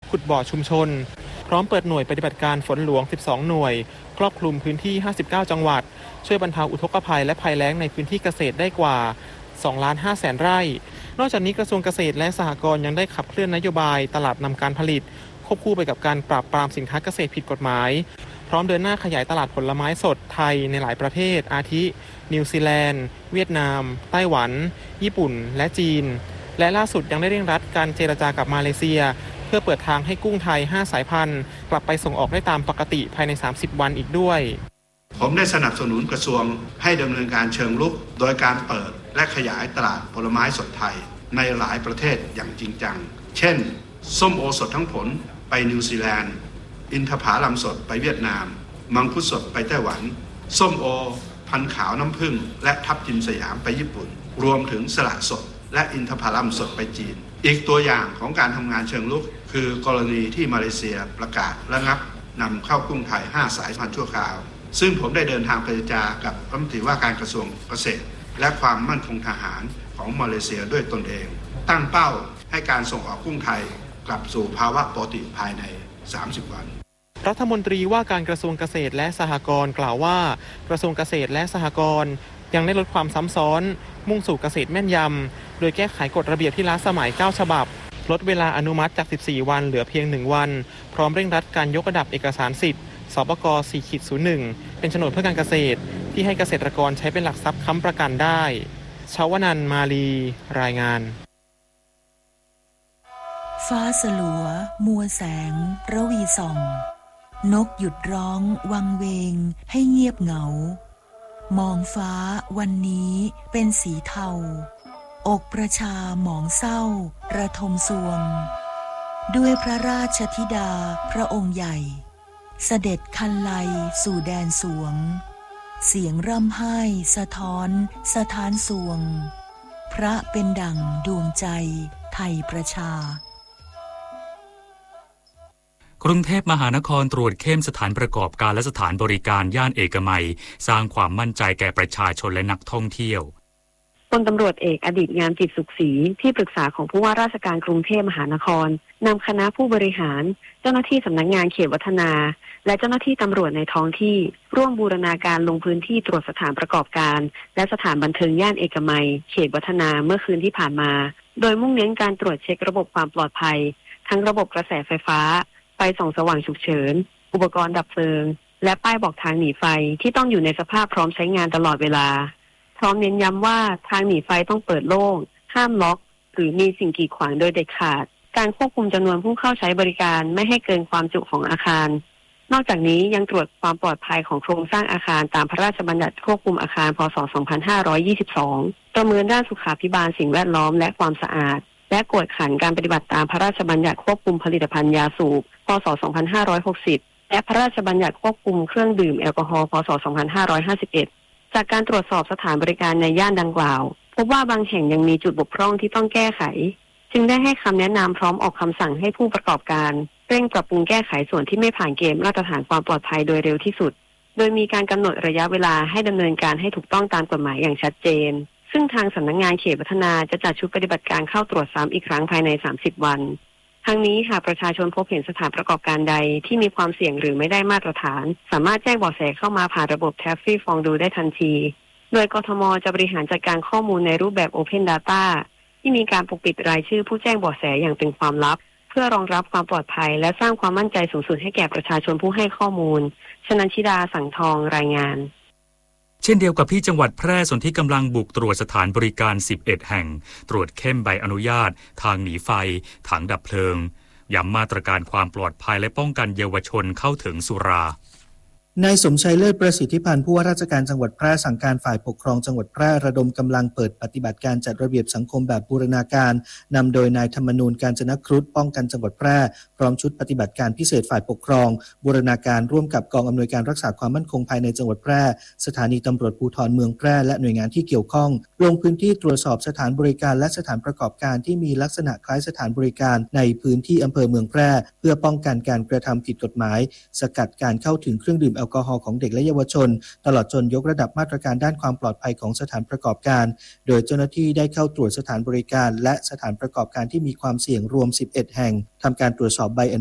ขุดบ่อชุมชนพร้อมเปิดหน่วยปฏิบัติการฝนหลวง12หน่วยครอบคลุมพื้นที่59จังหวัดช่วยบรรเทาอุทกภัยและภัยแล้งในพื้นที่เกษตรได้กว่า 2,500,000 ไร่นอกจากนี้กระทรวงเกษตรและสหกรณ์ยังได้ขับเคลื่อนนโยบายตลาดนำการผลิตควบคู่ไปกับการปราบปรามสินค้าเกษตรผิดกฎหมายพร้อมเดินหน้าขยายตลาดผลไม้สดไทยในหลายประเทศอาทินิวซีแลนด์เวียดนามไต้หวันญี่ปุ่นและจีนและล่าสุดยังได้เร่งรัดการเจรจากับมาเลเซียเพื่อเปิดทางให้กุ้งไทย5สายพันธุ์กลับไปส่งออกได้ตามปกติภายใน30วันอีกด้วยผมได้สนับสนุนกระทรวงให้ดำเนินการเชิงรุกโดยการเปิดและขยายตลาดผลไม้สดไทยในหลายประเทศอย่างจริงจังเช่นส้มโอสดทั้งผลไปนิวซีแลนด์อินทผลัมสดไปเวียดนามมังคุดสดไปไต้หวันส้มโอพันธุ์ขาวน้ำผึ้งและทับทิมสยามไปญี่ปุ่นรวมถึงสละสดและอินทผลัมสดไปจีนอีกตัวอย่างของการทำงานเชิงรุกคือกรณีที่มาเลเซียประกาศระงับนำเข้ากุ้งไทย5สายพันธุ์ชั่วคราวซึ่งผมได้เดินทางไปเจรจากับรัฐมนตรีว่าการกระทรวงเกษตรและความมั่นคงทหารของมาเลเซียด้วยตนเองตั้งเป้าให้การส่งออกกุ้งไทยกลับสู่ภาวะปกติภายใน30วันรัฐมนตรีว่าการกระทรวงเกษตรและสหกรณ์กล่าวว่ากระทรวงเกษตรและสหกรณ์ยังได้ลดความซ้ำซ้อนมุ่งสู่เกษตรแม่นยำโดยแก้ไขกฎระเบียบที่ล้าสมัย9ฉบับลดเวลาอนุมัติจาก14วันเหลือเพียง1วันพร้อมเร่งรัดการยกระดับเอกสารสิทธิ์สปก 4-01 เป็นโฉนดเพื่อการเกษตรที่ให้เกษตรกรใช้เป็นหลักทรัพย์ค้ำประกันได้ชวนันท์มาลีรายงานฟ้าสลัวมัวแสงระวีส่องนกหยุดร้องวังเวงให้เงียบเหงามองฟ้าวันนี้เป็นสีเทาอกประชาหมองเศร้าระทมสวงด้วยพระราชธิดาพระองค์ใหญ่เสด็จคันไลสู่แดนสวงเสียงร่ำไห้สะท้อนสถานสวงพระเป็นดั่งดวงใจไทยประชากรุงเทพมหานครตรวจเข้มสถานประกอบการและสถานบริการย่านเอกมัยสร้างความมั่นใจแก่ประชาชนและนักท่องเที่ยวพลตำรวจเอกอดีตงามจิตสุขศรีที่ปรึกษาของผู้ว่าราชการกรุงเทพมหานครนำคณะผู้บริหารเจ้าหน้าที่สำนักงานเขตวัฒนาและเจ้าหน้าที่ตำรวจในท้องที่ร่วมบูรณาการลงพื้นที่ตรวจสถานประกอบการและสถานบันเทิงย่านเอกมัยเขตวัฒนาเมื่อคืนที่ผ่านมาโดยมุ่งเน้นการตรวจเช็คระบบความปลอดภัยทั้งระบบกระแสไฟฟ้าไฟส่องสว่างฉุกเฉินอุปกรณ์ดับเพลิงและป้ายบอกทางหนีไฟที่ต้องอยู่ในสภาพพร้อมใช้งานตลอดเวลาพร้อมเน้นย้ำว่าทางหนีไฟต้องเปิดโล่งห้ามล็อกหรือมีสิ่งกีดขวางโดยเด็ดขาดการควบคุมจำนวนผู้เข้าใช้บริการไม่ให้เกินความจุของอาคารนอกจากนี้ยังตรวจความปลอดภัยของโครงสร้างอาคารตามพระราชบัญญัติควบคุมอาคารพ.ศ. 2522ประเมินด้านสุขาภิบาลสิ่งแวดล้อมและความสะอาดและกวดขันการปฏิบัติตามพระราชบัญญัติควบคุมผลิตภัณฑ์ยาสูบพ.ศ. 2560และพระราชบัญญัติควบคุมเครื่องดื่มแอลกอฮอล์พ.ศ. 2551จากการตรวจสอบสถานบริการในย่านดังกล่าวพบว่าบางแห่งยังมีจุดบกพร่องที่ต้องแก้ไขจึงได้ให้คำแนะนำพร้อมออกคำสั่งให้ผู้ประกอบการเร่งปรับปรุงแก้ไขส่วนที่ไม่ผ่านเกณฑ์มาตรฐานความปลอดภัยโดยเร็วที่สุดโดยมีการกำหนดระยะเวลาให้ดำเนินการให้ถูกต้องตามกฎหมายอย่างชัดเจนซึ่งทางสำนักงานเขตวัฒนาจะจัดชุดปฏิบัติการเข้าตรวจซ้ำอีกครั้งภายใน30วันทั้งนี้หากประชาชนพบเห็นสถานประกอบการใดที่มีความเสี่ยงหรือไม่ได้มาตรฐานสามารถแจ้งเบาะแสเข้ามาผ่านระบบแท็บฟี่ฟองดูได้ทันทีโดยกทม.จะบริหารจัดการข้อมูลในรูปแบบ Open Data ที่มีการปกปิดรายชื่อผู้แจ้งเบาะแสอย่างเป็นความลับเพื่อรองรับความปลอดภัยและสร้างความมั่นใจสูงสุดให้แก่ประชาชนผู้ให้ข้อมูลชนันชิดาสังทองรายงานเช่นเดียวกับที่จังหวัดแพร่ส่วนที่กำลังบุกตรวจสถานบริการ11แห่งตรวจเข้มใบอนุญาตทางหนีไฟถังดับเพลิงย้ำมาตรการความปลอดภัยและป้องกันเยาวชนเข้าถึงสุรานายสมชัยเลิศประสิทธิพันธ์ผู้ว่าราชการจังหวัดแพร่สั่งการฝ่ายปกครองจังหวัดแพร่ระดมกำลังเปิดปฏิบัติการจัดระเบียบสังคมแบบบูรณาการนำโดยนายธรรมนูญกาญจนครุฑป้องกันจังหวัดแพร่พร้อมชุดปฏิบัติการพิเศษฝ่ายปกครองบูรณาการร่วมกับกองอำนวยการรักษาความมั่นคงภายในจังหวัดแพร่สถานีตำรวจภูธรเมืองแพร่และหน่วยงานที่เกี่ยวข้องลงพื้นที่ตรวจสอบสถานบริการและสถานประกอบการที่มีลักษณะคล้ายสถานบริการในพื้นที่อำเภอเมืองแพร่เพื่อป้องกันการกระทำผิดกฎหมายสกัดการเข้าถึงเครื่องดื่มแอลกอฮอล์ของเด็กและเยาวชนตลอดจนยกระดับมาตรการด้านความปลอดภัยของสถานประกอบการโดยเจ้าหน้าที่ได้เข้าตรวจสถานบริการและสถานประกอบการที่มีความเสี่ยงรวม11แห่งทำการตรวจสอบใบ